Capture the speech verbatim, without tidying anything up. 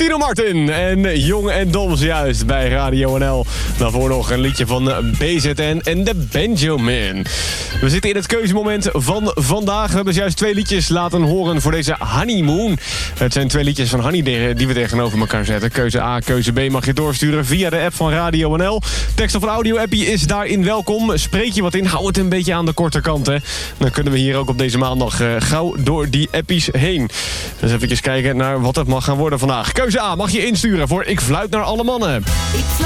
Tino Martin en Jong en Dom juist bij Radio N L. Daarvoor nog een liedje van B Z N en de Benjamin. We zitten in het keuzemoment van vandaag. We hebben juist twee liedjes laten horen voor deze honeymoon. Het zijn twee liedjes van Honey die we tegenover elkaar zetten. Keuze A, keuze B mag je doorsturen via de app van Radio N L. Tekst of een audio-appie is daarin welkom. Spreek je wat in, hou het een beetje aan de korte kant. Hè. Dan kunnen we hier ook op deze maandag uh, gauw door die appies heen. Dus even kijken naar wat het mag gaan worden vandaag. Keuze A mag je insturen voor Ik fluit naar alle mannen.